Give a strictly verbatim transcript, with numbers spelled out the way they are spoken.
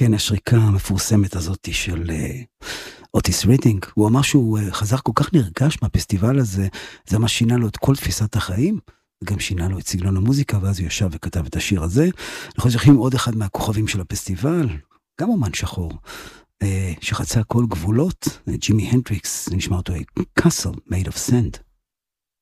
כן, השריקה המפורסמת הזאת של אוטיס רידינג, הוא אמר שהוא חזר כל כך נרגש מהפסטיבל הזה, זה מה שינה לו את כל תפיסת החיים, וגם שינה לו את סגנון המוזיקה, ואז הוא ישב וכתב את השיר הזה. אנחנו זוכרים עוד אחד מהכוכבים של הפסטיבל, גם אומן שחור, שחצה כל גבולות, ג'ימי הנדריקס, נשמע אותו Castle Made of Sand.